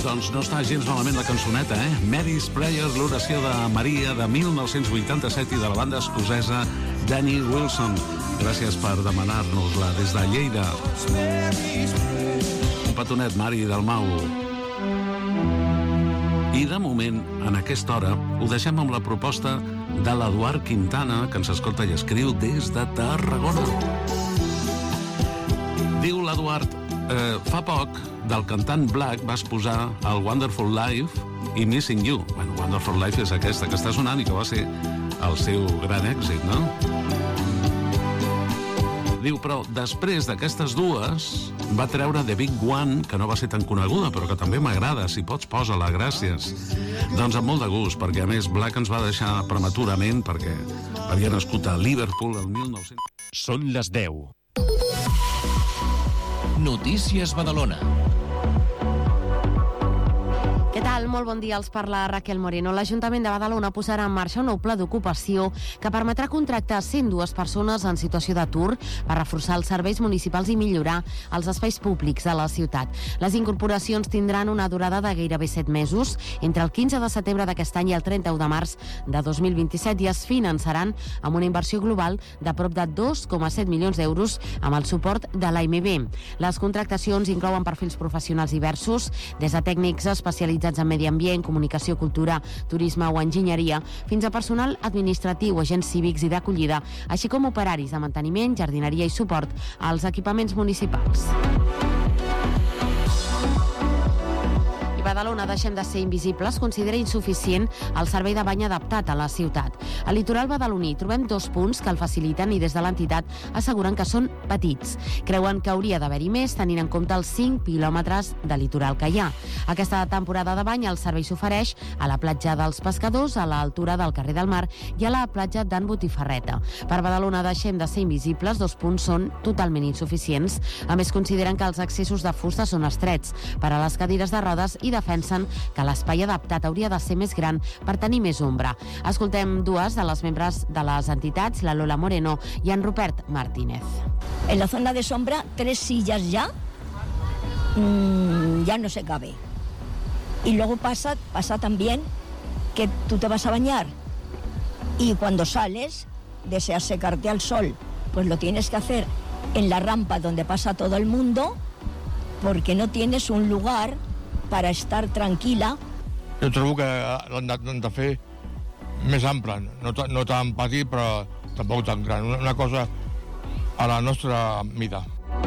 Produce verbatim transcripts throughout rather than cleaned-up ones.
Doncs no està gens malament la cançoneta, eh? Mary's Prayer, l'oració de Maria de mil nou-cents vuitanta-set i de la banda escocesa Danny Wilson. Gràcies per demanar-nos-la des de Lleida. Un petonet, Mari Dalmau. I de moment, en aquesta hora, ho deixem amb la proposta de l'Eduard Quintana, que ens escolta i escriu des de Tarragona. Diu l'Eduard, eh, fa poc, del cantant Black vas posar el Wonderful Life i Missing You. Bueno, Wonderful Life és aquesta que està sonant i que va ser el seu gran èxit, no? Diu, però després d'aquestes dues va treure The Big One, que no va ser tan coneguda, però que també m'agrada. Si pots, posa-la, gràcies. Doncs amb molt de gust, perquè a més Black ens va deixar prematurament, perquè havia nascut a Liverpool el mil nou-cents... Són les deu. Notícies Badalona. Què tal? Molt bon dia, els parla Raquel Moreno. L'Ajuntament de Badalona posarà en marxa un nou pla d'ocupació que permetrà contractar cent dues persones en situació d'atur per reforçar els serveis municipals i millorar els espais públics de la ciutat. Les incorporacions tindran una durada de gairebé set mesos, entre el quinze de setembre d'aquest any i el trenta-u de març de dos mil vint-i-set, i es finançaran amb una inversió global de prop de dos coma set milions d'euros amb el suport de l'A M B. Les contractacions inclouen perfils professionals diversos, des de tècnics especialitzats en medi ambient, comunicació, cultura, turisme o enginyeria, fins a personal administratiu, agents cívics i d'acollida, així com operaris de manteniment, jardineria i suport als equipaments municipals. I Badalona, deixem de ser invisibles, considera insuficient el servei de bany adaptat a la ciutat. Al litoral badaloní trobem dos punts que el faciliten i des de l'entitat asseguren que són petits. Creuen que hauria d'haver-hi més, tenint en compte els cinc quilòmetres de litoral que hi ha. Aquesta temporada de bany el servei s'ofereix a la platja dels Pescadors, a l'altura del carrer del Mar i a la platja d'en Botifarreta. Per Badalona, deixem de ser invisibles, dos punts són totalment insuficients. A més, consideren que els accessos de fusta són estrets per a les cadires de rodes i defensen que l'espai adaptat hauria de ser més gran per tenir més ombra. Escoltem dues de les membres de les entitats, la Lola Moreno i en Rupert Martínez. En la zona de sombra, tres sillas ya, mmm, ya no se cabe. Y luego pasa, pasa también que tú te vas a bañar y cuando sales deseas secarte al sol, pues lo tienes que hacer en la rampa donde pasa todo el mundo porque no tienes un lugar para estar tranquil·la. Jo trobo que l'han de fer més ample, no, no tan petit però tampoc tan gran, una cosa a la nostra mida.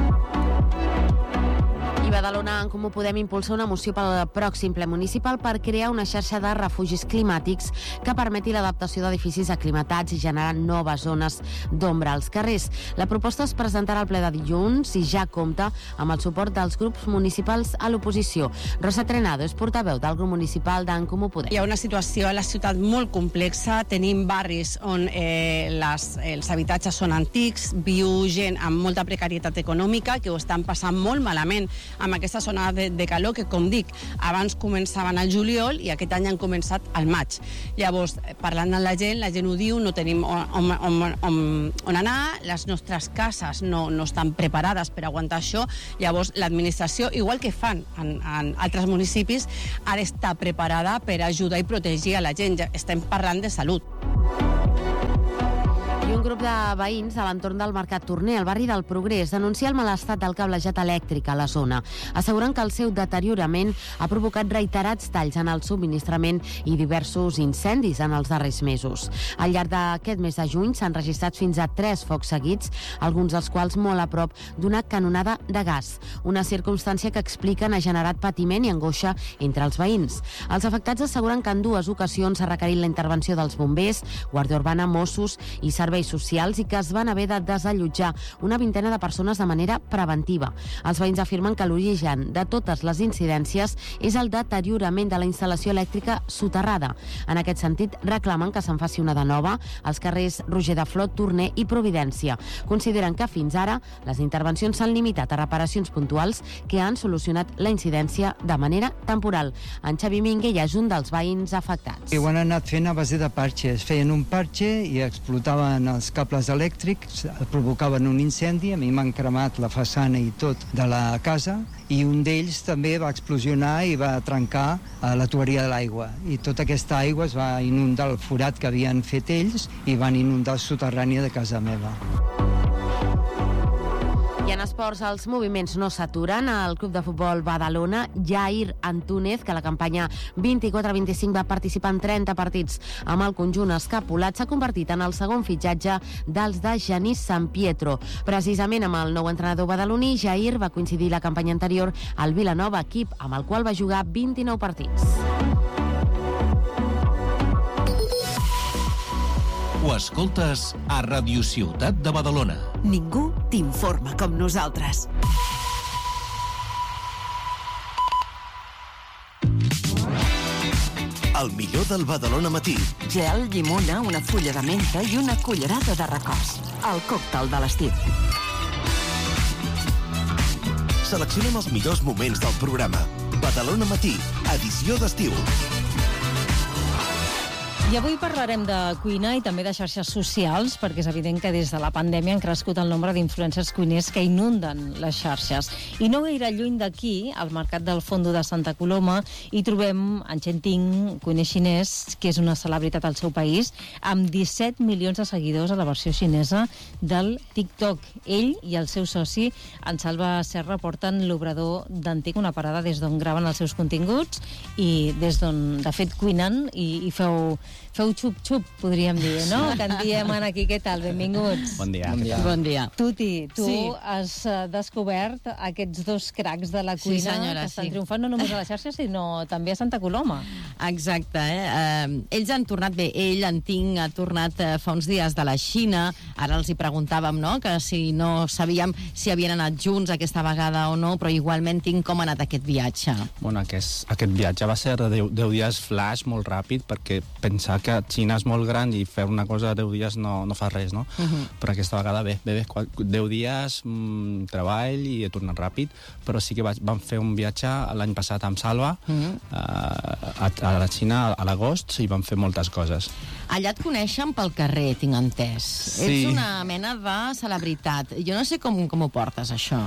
I Badalona, en Comú Podem, impulsa una moció pel pròxim ple municipal per crear una xarxa de refugis climàtics que permeti l'adaptació d'edificis aclimatats i generar noves zones d'ombra als carrers. La proposta es presentarà al ple de dilluns i ja compta amb el suport dels grups municipals a l'oposició. Rosa Trenado és portaveu del grup municipal d'en Comú Podem. Hi ha una situació a la ciutat molt complexa. Tenim barris on eh, les, els habitatges són antics, viu gent amb molta precarietat econòmica que ho estan passant molt malament amb aquesta zona de, de calor que, com dic, abans començaven al juliol i aquest any han començat al maig. Llavors, parlant amb la gent, la gent ho diu, no tenim on, on, on, on anar, les nostres cases no, no estan preparades per aguantar això. Llavors, l'administració, igual que fan en, en altres municipis, ha d'estar preparada per ajudar i protegir a la gent. Ja estem parlant de salut. I un grup de veïns a l'entorn del Mercat Torner, al barri del Progrés, denuncia el mal estat del cablejat elèctric a la zona. Asseguren que el seu deteriorament ha provocat reiterats talls en el subministrament i diversos incendis en els darrers mesos. Al llarg d'aquest mes de juny s'han registrat fins a tres focs seguits, alguns dels quals molt a prop d'una canonada de gas. Una circumstància que expliquen ha generat patiment i angoixa entre els veïns. Els afectats asseguren que en dues ocasions s'ha requerit la intervenció dels bombers, Guàrdia Urbana, Mossos i serveis socials i que es van haver de desallotjar una vintena de persones de manera preventiva. Els veïns afirmen que l'origen de totes les incidències és el deteriorament de la instal·lació elèctrica soterrada. En aquest sentit, reclamen que se'n faci una de nova als carrers Roger de Flor, Torner i Providència. Consideren que fins ara les intervencions s'han limitat a reparacions puntuals que han solucionat la incidència de manera temporal. En Xavi Minguella és un dels veïns afectats. I ho han anat fent a base de parxes. Feien un parxe i explotaven el els cables elèctrics provocaven un incendi, a mi m'han cremat la façana i tot de la casa, i un d'ells també va explosionar i va trencar la tuberia de l'aigua. I tota aquesta aigua es va inundar el forat que havien fet ells i van inundar el soterrani de casa meva. I en esports, els moviments no s'aturen. El club de futbol Badalona, Jair Antúnez, que a la campanya vint-i-quatre vint-i-cinc va participar en trenta partits amb el conjunt escapulat, s'ha convertit en el segon fitxatge dels de Genís San Pietro. Precisament amb el nou entrenador badaloní, Jair va coincidir la campanya anterior al Vilanova, equip amb el qual va jugar vint-i-nou partits. Ho escoltes a Ràdio Ciutat de Badalona. Ningú t'informa com nosaltres. El millor del Badalona matí. Gel, llimona, una fulla de menta i una cullerada de recòs. El còctel de l'estiu. Seleccionem els millors moments del programa. Badalona matí, edició d'estiu. I avui parlarem de cuina i també de xarxes socials, perquè és evident que des de la pandèmia han crescut el nombre d'influencers cuiners que inunden les xarxes. I no gaire lluny d'aquí, al Mercat del Fondo de Santa Coloma, hi trobem en Chen Ting, cuiner xinès, que és una celebritat al seu país, amb disset milions de seguidors a la versió xinesa del TikTok. Ell i el seu soci, en Salva Serra, porten l'obrador d'Antic, una parada des d'on graven els seus continguts i des d'on, de fet, cuinen i, i feu... Feu xup-xup, podríem dir, no? Que en diem aquí. Què tal? Benvinguts. Bon dia. Bon dia. Bon dia. Tuti, tu sí. has descobert aquests dos cracs de la cuina sí, senyora, que estan sí. triomfant no només a la xarxa, sinó també a Santa Coloma. Exacte. Eh? Uh, ells han tornat bé. Ell, en Ting, ha tornat uh, fa uns dies de la Xina. Ara els hi preguntàvem, no?, que si no sabíem si havien anat junts aquesta vegada o no, però igualment, Ting, com ha anat aquest viatge? Bueno, aquest, aquest viatge va ser de deu dies flash, molt ràpid, perquè pensar que Xina és molt gran i fer una cosa deu dies no, no fa res, no? Uh-huh. Però aquesta vegada bé, bé, bé deu dies, mmm, treball i he tornat ràpid, però sí que vaig, vam fer un viatge l'any passat amb Salva, uh-huh. a, a la Xina a l'agost, i vam fer moltes coses. Allà et coneixen pel carrer, tinc entès. Sí. Ets una mena de celebritat. Jo no sé com, com ho portes, això.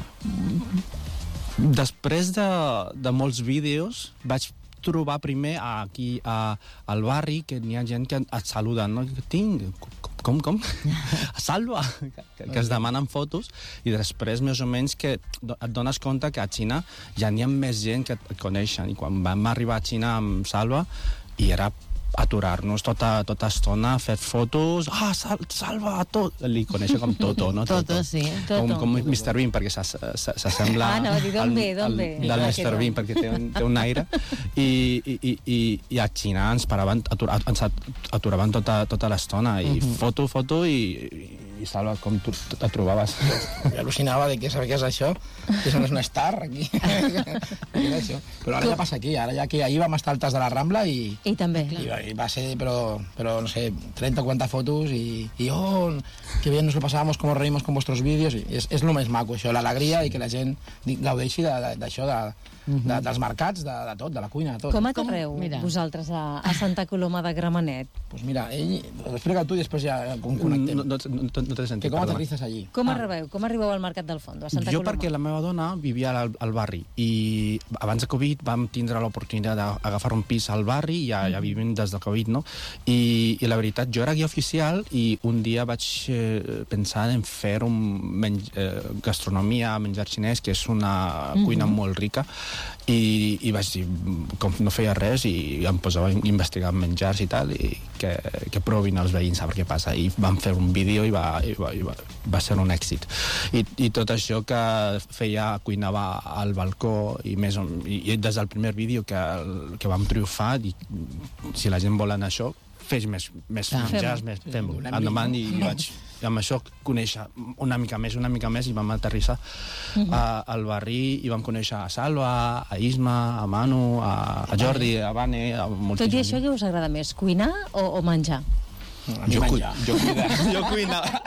Després de, de molts vídeos vaig trobar primer aquí a, al barri que n'hi ha gent que et saluden, no? Tinc, com, com? Salva! Que, que es demanen fotos i després més o menys que et dones compte que a Xina ja n'hi ha més gent que et coneixen, i quan vam arribar a Xina amb Salva i era aturar-nos tota, tota estona, fer fotos, ah, sal, Salva, tot, li coneixen com Toto, no? Toto, Toto sí. Com, com mister Bean, perquè s'assembla ah, no, al, al, al, del mister Bean, perquè té un, té un aire, i, i, i, i a Xina ens paraven, atura, ens aturaven tota, tota l'estona, i uh-huh. foto, foto, i, i Salva, com tu et trobaves? Jo al·lucinava de què saber què és això, que això no és una star, aquí. Això. Però ara ja passa aquí, ara ja que ahir vam estar altes de la Rambla i... I també. I, i va ser, però, però, no sé, treinta o quaranta fotos i, i oh, que bien nos lo pasamos, como reímos con vuestros vídeos, i és, és el més maco, això, l'alegria i que la gent gaudeixi d'això, de, de, de, dels mercats, de, de tot, de la cuina, de tot. Com aterreu vosaltres a, a Santa Coloma de Gramenet? Pues mira, ell, explica tu i després ja com connectem. No, no, no, no t'he sentit, que com perdó. aterrizes allí? Com ah. arribeu? Com arribeu al Mercat del Fondo, a Santa jo Coloma? Perquè la meva dona vivia al, al barri i abans de Covid vam tindre l'oportunitat d'agafar un pis al barri i ja, ja vivim des de Covid, no? I, i la veritat, jo era guia oficial i un dia vaig eh, pensar en fer un menj, eh, gastronomia, menjar xinès, que és una mm-hmm. cuina molt rica, i, i vaig dir, com no feia res, i em posava a investigar menjars i tal, i que, que provin els veïns a veure què passa. I vam fer un vídeo i va, i va, i va, va ser un èxit. I, i tot això que feia, cuinava al balcó, i, més, i, i des del primer vídeo que, que vam triomfar, i si la gent vol anar això, fes més, més ah, menjars, fem. més, fem-ho. Endavant, i, i vaig amb això conèixer una mica més, una mica més, i vam aterrissar uh-huh. a, al barri i vam conèixer a Salva, a Isma, a Manu, a, a Jordi, a Vane, a moltíssim. Tot i això, què us agrada més, cuinar o, o menjar? Jo, cu jo, cuida, jo cuinava.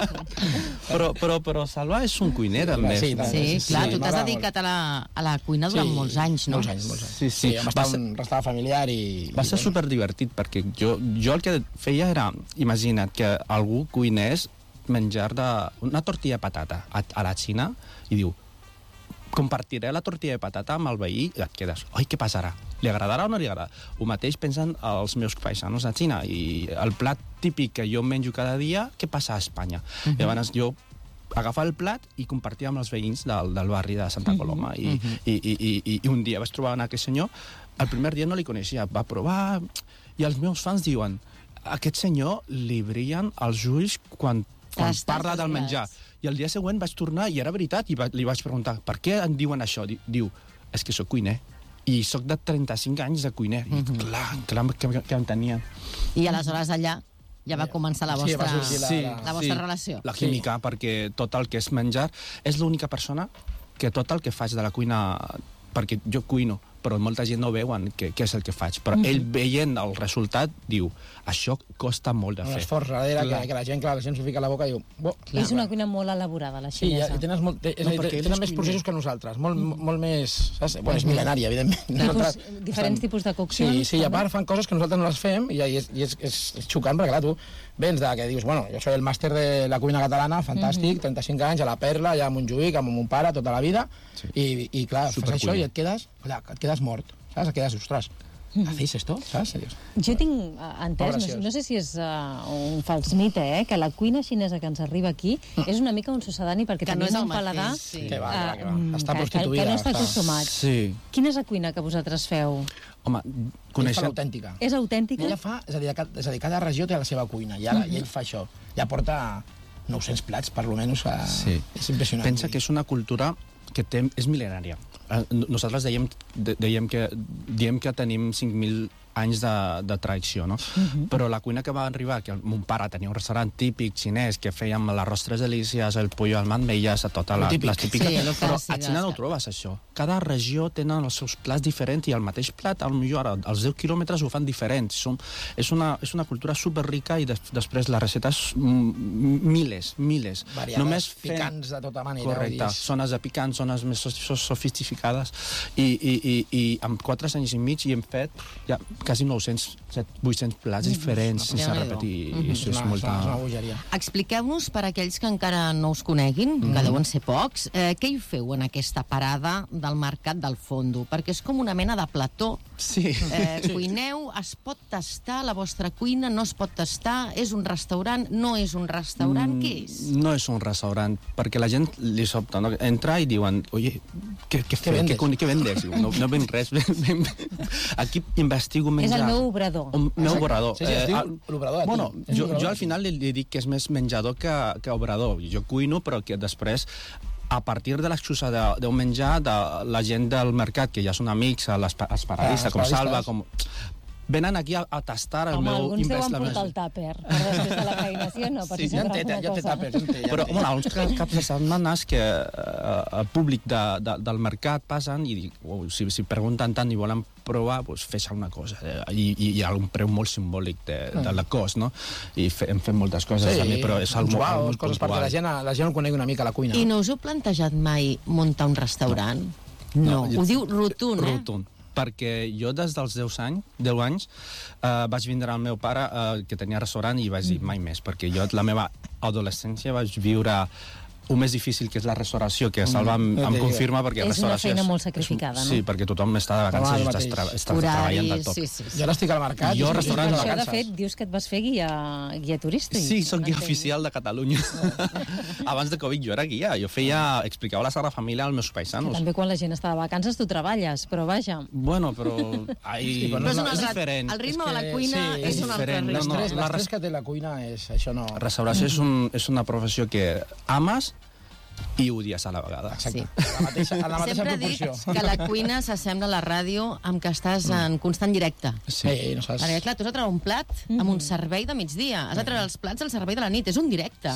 però, però, però Salva és un cuiner, també. Sí, sí, clar, tu t'has dedicat a la, a la cuina durant sí, molts anys, no? Molts anys, molts anys. Sí, sí. sí va estar un restaurant familiar i... Va ser superdivertit, perquè jo, jo el que feia era, imagina't que algú cuinés menjar de una tortilla de patata a, a la Xina i diu, compartiré la tortilla de patata amb el veí i et quedes, oi, què passarà? Li agradarà o no li agradarà? Ho mateix pensen els meus paisanos a Xina i el plat típic que jo menjo cada dia, què passa a Espanya? Uh-huh. Llavors jo agafava el plat i compartia amb els veïns del, del barri de Santa Coloma i, uh-huh. i, i, i, i un dia vaig trobar en aquest senyor, el primer dia no li coneixia, va provar i els meus fans diuen, aquest senyor li brillen els ulls quan, quan parla del menjar. I el dia següent vaig tornar i era veritat, i va, li vaig preguntar, per què em diuen això? Diu, és que sóc cuiner, i sóc de trenta-cinc anys de cuiner. I mm-hmm. clar, clar que, que em tenia. I aleshores allà ja va començar la vostra, sí, la, sí, la vostra sí, relació. La química, sí. Perquè tot el que és menjar és l'única persona que tot el que faig de la cuina, perquè jo cuino, però molta gent no veuen què, què és el que faig. Però mm-hmm. ell, veient el resultat, diu, això costa molt de fer. Un esforç darrere, que, que la gent, clar, la gent s'ho fica a la boca i diu... Bo, clar, és una cuina molt elaborada, la xinesa. Sí, i tenen, molt, és no, a dir, tenen més processos que nosaltres, molt, mm. molt més... Saps? Bueno, és mil·lenària, evidentment. Tipus, diferents estan... tipus de coccions. Sí, sí, i a part fan coses que nosaltres no les fem i, i, és, i és, és, és xocant, perquè clar, tu vens de que dius, bueno, jo soy el màster de la cuina catalana, fantàstic, mm-hmm. trenta-cinc anys, a la Perla, allà a Montjuïc, amb mon pare, tota la vida, sí. i, i clar, fas això i et quedes, clar, et quedes mort. Saps? Et quedes, ostres, ¿hacéis esto? ¿Sabes? Jo tinc uh, entès, no, no sé si és uh, un fals mite, eh, que la cuina xinesa que ens arriba aquí és una mica un sucedani perquè que no tenim un paladar sí. que, va, que, va, uh, està que, que, que no està acostumat. Sí. Quina és la cuina que vosaltres feu? Home, coneixem... Ell fa l'autèntica. És autèntica? Ella fa, és a dir, és a dir, cada regió té la seva cuina, i, ara, uh -huh. i ell fa això. Ja porta nou-cents plats, per almenys, a... sí. És impressionant. Pensa que és una cultura que té, és mil·lenària. Nosaltres dèiem, dèiem que, diem que tenim cinc mil anys de, de tradició, no? Uh-huh. Però la cuina que va arribar, que mon pare tenia un restaurant típic xinès, que fèiem l'arròs tres delícies, el pollo al mandmelles, a tota la, les típiques, sí, però a Xina no ho trobes, això. Cada regió tenen els seus plats diferents i el mateix plat, potser als deu quilòmetres ho fan diferents. Som, és, una, és una cultura superrica i des, després les receptes miles, miles. Variades, només fent... picants de tota manera. Correcte, zones de picants, zones més sofisticades i, i, i, i amb quatre anys i mig hi hem fet ja quasi nou-cents, vuit-cents plats diferents, mm, sense repetir. Mm -hmm. Això és una, molta... una bogeria. Expliqueu-nos, per aquells que encara no us coneguin, mm -hmm. que deuen ser pocs, eh, què hi feu en aquesta parada del Mercat del Fondo? Perquè és com una mena de plató. Sí. Eh, cuineu, es pot tastar la vostra cuina, no es pot tastar, és un restaurant, no és un restaurant, mm, què és? No és un restaurant, perquè la gent li sobta, no? Entra i diuen, oye, què, què, què vendes? Què, què vendes? No, no venc res. Aquí investigo menjar. És el meu obrador. El meu obrador. Sí, sí, es diu l'obrador. Bueno, jo, jo al final li, li dic que és més menjador que, que obrador. Jo cuino, però que després a partir de l'excusa d'un menjar de la gent del mercat, que ja són amics, els, els paradistes, ah, com Salva, com... venen aquí a, a tastar el home, meu... Home, alguns deuen portar el tàper per després de la feina, sí o no? Per sí, si ja en té, ja té tàper. Ja però, bueno, uns caps de setmanes que uh, el públic de, de, del mercat passen i dic, oh, si, si pregunten tant i volen provar, doncs fes alguna cosa. Eh, i, I hi ha un preu molt simbòlic de, de la cost, no? I fe, hem fet moltes coses, sí, també, però és algo molt, molt coses perquè la gent, la gent conegui una mica la cuina. I no us heu plantejat mai muntar un restaurant? No. no. no. Ho diu rotund, eh? Rotund. Perquè jo des dels deu anys, deu anys eh, vaig vindre al meu pare eh, que tenia restaurant i vaig dir mai més, perquè jo la meva adolescència vaig viure un més difícil, que és la restauració, que Salva em, em confirma, perquè és una feina és, molt sacrificada, és, no? Sí, perquè tothom està de vacances i estàs, tra estàs treballant del tot. Sí, sí, sí. Jo ara estic al mercat. Jo, restaurant de vacances. De fet, dius que et vas fer guia, guia turístic. Sí, soc guia oficial de Catalunya. Abans de Covid jo era guia. Jo feia, explicava la Sagrada Família als meus paisanos. També quan la gent està de vacances tu treballes, però vaja. Bueno, però... Ai, sí, però no, no, és, és diferent. El ritme de la cuina sí, és un altre ritme. No, no, l'estrès que té la cuina és... Això no... Restauració és, un, és una professió que ames i odies a la vegada. Exacte. Sí. A la mateixa, a la mateixa Sempre proporció. dic que la cuina s'assembla a la ràdio amb què estàs en constant directe. Sí. Ei, no saps... Perquè, clar, tu has de treure un plat amb un servei de migdia. Has de treure els plats al servei de la nit. És un directe. Sí.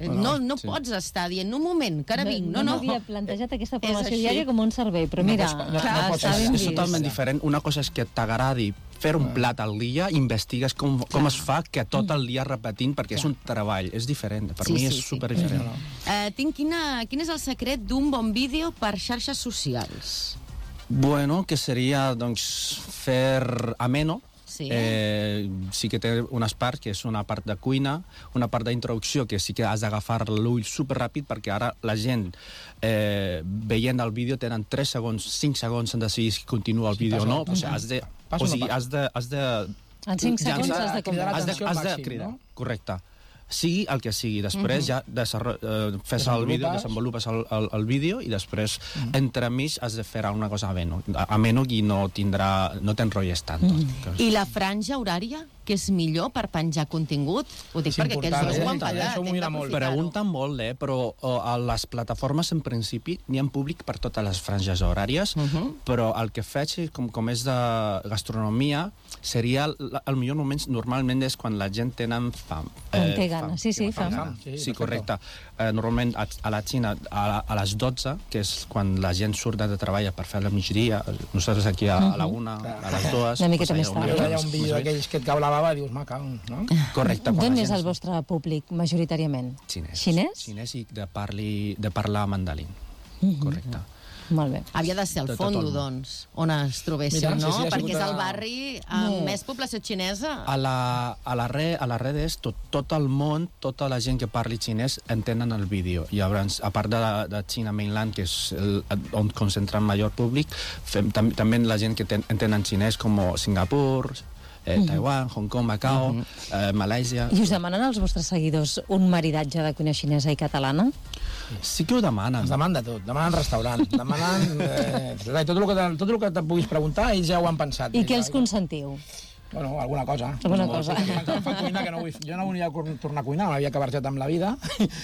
No, no sí. pots estar dient, un moment, que ara vinc. No, no. No m'havia plantejat aquesta formació diària com un servei, però mira, no, no, no, no està ben vist. És totalment diferent. Una cosa és que t'agradi fer un plat al dia, investigues com, com es fa que tot el dia repetint, perquè és un treball, és diferent. Per sí, mi sí, és sí. superdiferent. Uh, tinc quina, quin és el secret d'un bon vídeo per xarxes socials? Bueno, que seria, doncs, fer ameno. Sí. Eh, sí que té unes parts, que és una part de cuina, una part d'introducció, que sí que has d'agafar l'ull superràpid, perquè ara la gent, eh, veient el vídeo, tenen tres segons, cinc segons en decidir si continua el vídeo o no. O sigui, has de... O sigui, has de... Has de en cinc segons has de comprar. Has de, has de cridar, no? Correcte. Sigui el que sigui. Després uh -huh. ja uh, fes el vídeo, desenvolupes el, el, el vídeo i després, uh -huh. entremig, has de fer una cosa ameno. Ameno i no tindrà... no t'enrotlles tant. Uh -huh. I la franja horària, que és millor per penjar contingut? Ho dic perquè aquests dos ho han pagat. Pregunten molt, eh? Però uh, a les plataformes, en principi, n'hi ha públic per totes les franges horàries, uh -huh. però el que faig, com, com és de gastronomia, seria el, el millor moment, normalment, és quan la gent tenen fam. Eh, té gana, sí, sí, fam. fam. Sí, sí, correcte. Eh, normalment, a, a la Xina, a, a les dotze, que és quan la gent surt de treball per fer la migdia, nosaltres aquí a, a la una, a les dues... Una miqueta més tard. Jo veia un vídeo d'aquells que et cau la bava i dius, ma, cau, no? Correcte. D'on és el vostre públic, majoritàriament? Xinès. Xinès? Xinès i de, parli, de parlar mandarín. Uh -huh. Correcte. Molt bé. Havia de ser al Fondo, doncs, on es trobessin, no? Sí, sí, perquè és el barri amb no. més població xinesa. A la, a la, re, a les redes, tot, tot el món, tota la gent que parli xinès entenen el vídeo. I llavors, a part de, de China Mainland, que és el, on concentra el major públic, fem, tam, també la gent que ten, entenen xinès com Singapur, Eh, uh-huh. Taiwan, Hong Kong, Macau, uh-huh. eh, Malàisia... I us demanen als vostres seguidors un maridatge de cuina xinesa i catalana? Sí que ho demanen. Ens demanen de tot. Demanen restaurant. Demanen... Eh, tot, el que te, tot el que te puguis preguntar, ells ja ho han pensat. I què els consentiu? Bueno, alguna cosa. Alguna cosa. Fa cuinar, que no vull, jo no volia tornar a cuinar, m'havia cabarjat amb la vida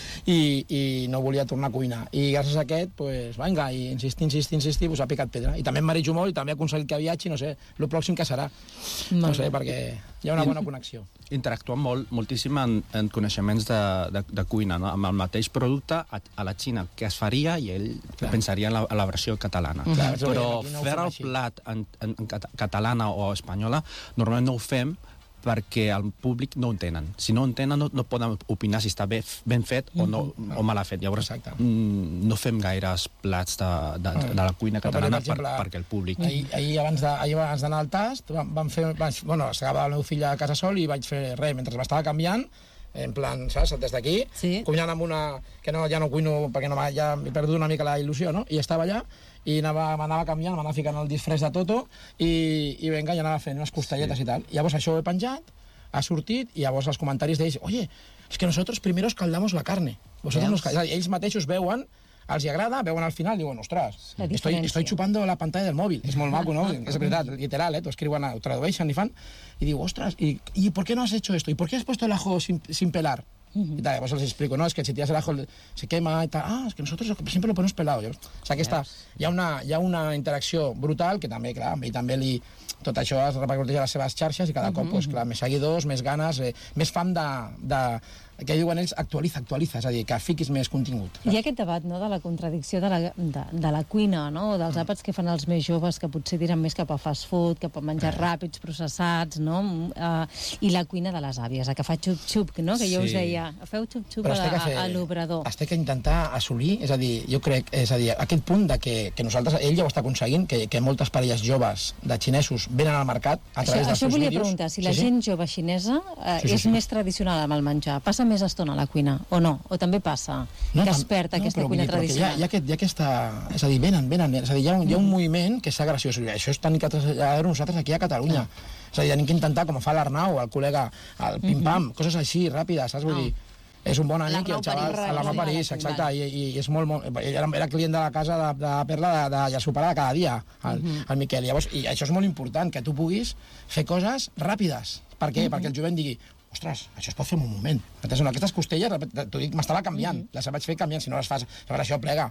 i, i no volia tornar a cuinar. I gràcies a aquest, pues, vinga, i insistir, insistir, insistir, pues, ha picat pedra. I també em marejo molt i també he aconseguit que viatgi, no sé, el pròxim que serà. No sé, perquè hi ha una bona connexió. Interactuem molt, moltíssim en, en coneixements de, de, de cuina, no? Amb el mateix producte a, a la Xina que es faria i ell Clar. pensaria en la, en la versió catalana. Uh -huh. Però no fer el plat en, en, en catalana o espanyola normalment no ho fem perquè el públic no ho entenen. Si no ho entenen, no, no poden opinar si està bé, ben fet o, no, uh-huh. o mal fet. Llavors, mm, no fem gaires plats de, de, de, de la cuina catalana per, exemple, per, perquè el públic... Ahir, ahir abans d'anar al tast, vam, vam fer... Vam, bueno, estava el meu fill a casa sol i vaig fer res, mentre m'estava canviant, en plan, saps, des d'aquí, sí. cuinant amb una... que no, ja no cuino perquè no, ja he perdut una mica la il·lusió, no? I estava allà i m'anava canviant, m'anava ficant el disfress de Toto i, i venga, i anava fent unes costelletes sí. i tal. I llavors això ho he penjat, ha sortit, i llavors els comentaris d'ells, oye, es que nosotros primero escaldamos la carne. Vosotros nos... Ells mateixos veuen, els hi agrada, veuen al final i diuen, ostres, estoy, estoy chupando la pantalla del mòbil. És molt maco, no? És veritat, literal, eh? T'ho escriuen, ho tradueixen i fan, i diu, ostres, ¿y, ¿y por qué no has hecho esto? ¿Y por qué has puesto el ajo sin, sin pelar? Uh-huh. Y tal, pues les explico, no, es que si tiras el ajo se quema y tal, ah, es que nosotros siempre lo ponemos pelado. O sigui, aquesta, hi ha una, hi ha una interacció brutal que també, clar, a ell també li, tot això es repercuteix a les seves xarxes i cada uh-huh. cop, pues, clar, més seguidors, més ganes, eh, més fam de, de, que diuen ells, actualitza, actualitza, és a dir, que fiquis més contingut. Hi ha aquest debat, no?, de la contradicció de la, de, de la cuina, no?, dels àpats que fan els més joves, que potser tiren més cap a fast food, cap a menjar ràpids, processats, no?, uh, i la cuina de les àvies, a que fa xup-xup, no?, que jo sí. us deia, feu xup-xup a, a, a l'obrador. Es té que intentar assolir, és a dir, jo crec, és a dir, aquest punt de que, que nosaltres, ell ja ho està aconseguint, que, que moltes parelles joves de xinesos venen al mercat a través això, dels seus vídeos. Això volia preguntar, si la sí, gent sí? jove xinesa eh, sí, sí, és sí. més tradicional amb el menjar, passa més estona a la cuina, o no? O també passa no, que es perd no, aquesta cuina tradicional? Hi ha, hi, ha aquest, hi ha aquesta... És a dir, venen, venen, és a dir, hi ha un, hi ha un moviment que és graciós. Això és tant que nosaltres aquí a Catalunya. Ah. És a dir, tenim que intentar, com fa l'Arnau, el col·lega, el pim-pam, uh-huh. coses així, ràpides, saps? Vull dir, és un bon amic i el xaval a l'Arnau París, exacte, i, i, i és molt, molt... Era, era client de la casa de, de Perla de, de, de sopar cada dia, el, uh-huh. el Miquel. Llavors, i això és molt important, que tu puguis fer coses ràpides. Per què? Uh-huh. Perquè el jovent digui, ostres, això es pot fer en un moment. Aquestes costelles, t'ho dic, m'estava canviant, les vaig fer canviant, si no les fas, llavors això plega.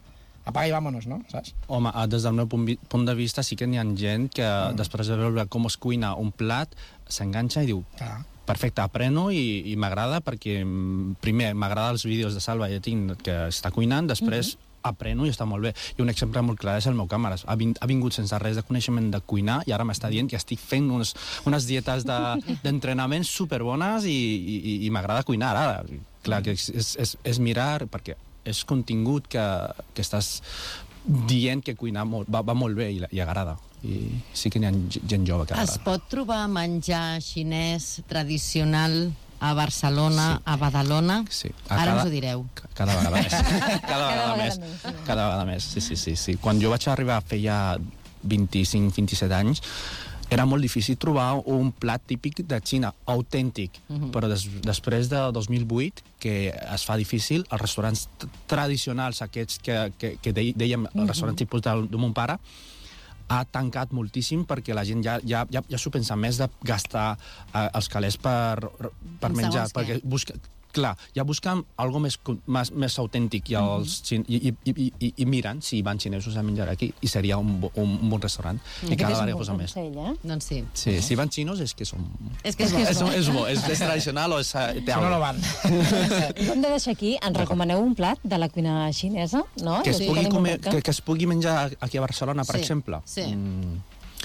apaga i vámonos, no? Saps? Home, des del meu punt de vista sí que n'hi ha gent que mm. després de veure com es cuina un plat s'enganxa i diu ah. perfecte, apreno i, i m'agrada perquè primer m'agrada els vídeos de Salva Lletín que està cuinant, després mm-hmm. apreno i està molt bé. I un exemple molt clar és el meu càmeres. Ha, vin, ha vingut sense res de coneixement de cuinar i ara m'està dient que estic fent unes, unes dietes d'entrenament de, superbones i, i, i m'agrada cuinar ara. Clar, que és, és, és mirar, perquè és contingut que, que estàs dient que cuinar molt, va, va molt bé i, i agrada. I sí que n'hi ha gent jove que agrada. Es pot trobar menjar xinès tradicional a Barcelona, sí. a Badalona? Sí. A Ara cada, ens ho direu. Cada vegada més. Cada, cada vegada més. més. Cada vegada més, sí, sí, sí, sí. Quan jo vaig arribar feia vint-i-cinc vint-i-set anys, era molt difícil trobar un plat típic de Xina, autèntic. Uh-huh. Però des, després de dos mil vuit, que es fa difícil, els restaurants tradicionals, aquests que, que, que dèiem, uh-huh. els restaurants tipus de, de mon pare, ha tancat moltíssim perquè la gent ja, ja, ja, ja s'ho pensa més de gastar eh, els calés per, per menjar, perquè busca, clar, ja busquen algo més, més, més autèntic i, els, mm-hmm. i, i, i, i, i miren si van xinesos a menjar aquí i seria un, un, un bon restaurant mm. i cada vegada posa més. Eh? Doncs sí. Sí, si van xinos és que són... És que és, és, és, bo. és bo, és, és tradicional o és... Si no, no van. Ho hem de deixar aquí. Ens recomaneu un plat de la cuina xinesa, no? Que es, sí. pugui, comer, que, que es pugui menjar aquí a Barcelona, per sí. exemple? Sí. Mm.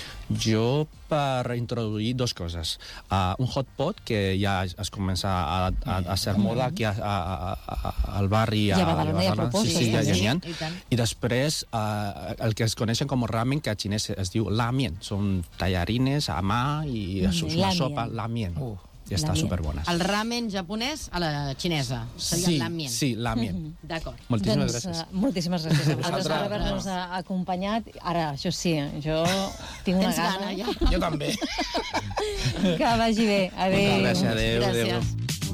Jo, per introduir dues coses. Uh, un hot pot, que ja es comença a, a, a ser moda aquí a, a, a, al barri. I a Badalona hi ha propostes. Sí, sí, ja, ja n'hi ha. I, I després, uh, el que es coneixen com ramen, que a xinès es diu lamien. Són tallarines a mà i mm, és una sopa, lamien. Uh. I està superbones. El ramen japonès a la xinesa. Seria sí, lamien. Sí, lamien. D'acord. Moltíssimes doncs, gràcies. Uh, moltíssimes gràcies a vosaltres per haver-nos acompanyat. Ara, això sí, jo tinc una Tens gana. gana, ja. Jo també. Que vagi bé. Adéu. Gràcies, adéu. Gràcies.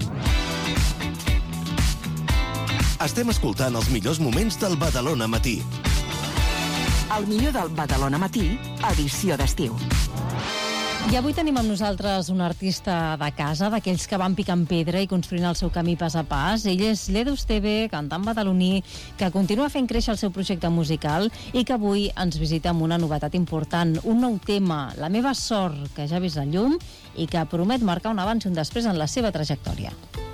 Adéu. Estem escoltant els millors moments del Badalona Matí. El millor del Badalona Matí, edició d'estiu. I avui tenim amb nosaltres un artista de casa, d'aquells que van picant pedra i construint el seu camí pas a pas. Ell és l'Edu Esteve, cantant badaloní, que continua fent créixer el seu projecte musical i que avui ens visita amb una novetat important, un nou tema, La meva sort, que ja ha vist la llum i que promet marcar un abans i un després en la seva trajectòria.